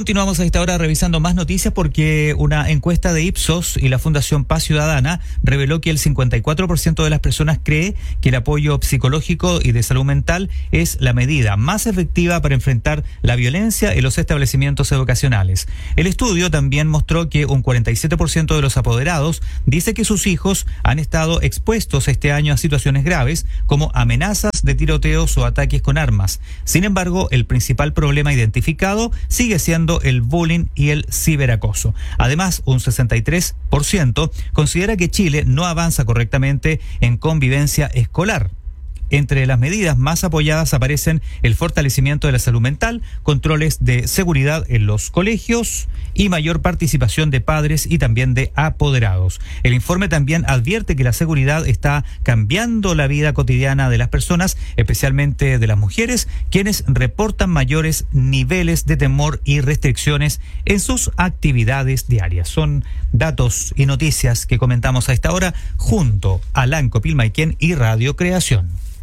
Continuamos a esta hora revisando más noticias porque una encuesta de Ipsos y la Fundación Paz Ciudadana reveló que el 54% de las personas cree que el apoyo psicológico y de salud mental es la medida más efectiva para enfrentar la violencia en los establecimientos educacionales. El estudio también mostró que un 47% de los apoderados dice que sus hijos han estado expuestos este año a situaciones graves como amenazas de tiroteos o ataques con armas. Sin embargo, el principal problema identificado sigue siendo el bullying y el ciberacoso. Además, un 63% considera que Chile no avanza correctamente en convivencia escolar. Entre las medidas más apoyadas aparecen el fortalecimiento de la salud mental, controles de seguridad en los colegios y mayor participación de padres y también de apoderados. El informe también advierte que la seguridad está cambiando la vida cotidiana de las personas, especialmente de las mujeres, quienes reportan mayores niveles de temor y restricciones en sus actividades diarias. Son datos y noticias que comentamos a esta hora junto a Lanco Pilmaiquén y Radio Creación.